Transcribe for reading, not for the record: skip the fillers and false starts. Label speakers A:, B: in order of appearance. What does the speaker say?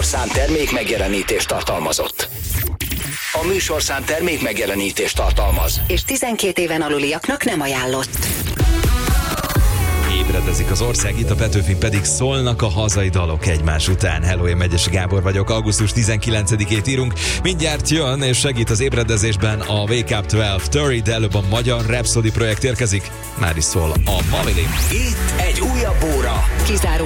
A: műsorszám termék megjelenítést tartalmazott. A műsorszám termék megjelenítést tartalmaz.
B: És 12 éven aluliaknak nem ajánlott.
C: Ébredezik az ország, itt a Petőfin pedig szólnak a hazai dalok egymás után. Hello, én Megyesi Gábor vagyok, augusztus 19-ét írunk. Mindjárt jön és segít az ébredezésben a Wake Up 12-30, de előbb a Magyar Rhapsody projekt érkezik. Már is szól a Mamili.
A: Itt egy újabb óra.
B: Kizáró